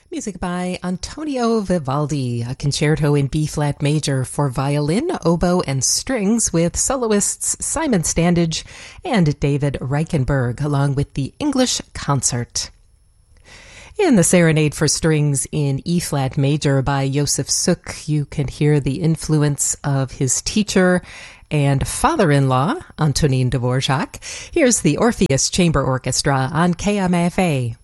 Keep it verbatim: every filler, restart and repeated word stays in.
Music by Antonio Vivaldi, a concerto in B-flat major for violin, oboe, and strings with soloists Simon Standage and David Reichenberg, along with the English Concert. In the Serenade for Strings in E-flat major by Josef Suk, you can hear the influence of his teacher and father-in-law, Antonin Dvorak. Here's the Orpheus Chamber Orchestra on K M F A.